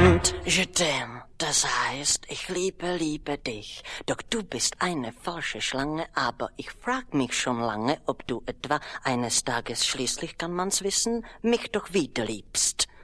Und je t'aime, das heißt, ich liebe dich. Doch du bist eine falsche Schlange, aber ich frag mich schon lange, ob du etwa eines Tages, schließlich kann man's wissen, mich doch wieder liebst.